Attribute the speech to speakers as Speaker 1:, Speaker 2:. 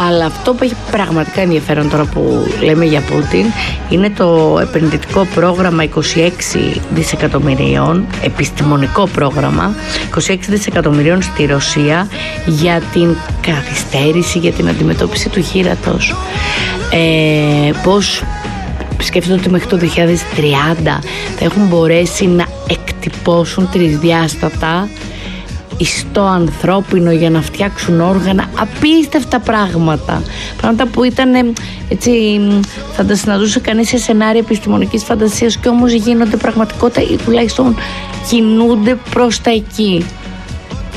Speaker 1: Αλλά αυτό που έχει πραγματικά ενδιαφέρον τώρα που λέμε για Πούτιν είναι το επενδυτικό πρόγραμμα 26 δισεκατομμυρίων, επιστημονικό πρόγραμμα 26 δισεκατομμυρίων στη Ρωσία για την καθυστέρηση, για την αντιμετώπιση του χήρατος. Πώς σκέφτονται ότι μέχρι το 2030 θα έχουν μπορέσει να εκτυπώσουν τρισδιάστατα ιστό ανθρώπινο για να φτιάξουν όργανα, απίστευτα πράγματα που ήταν έτσι, θα τα συναντούσε κανείς σε σενάρια επιστημονικής φαντασίας και όμως γίνονται πραγματικότητα ή τουλάχιστον κινούνται προς τα εκεί.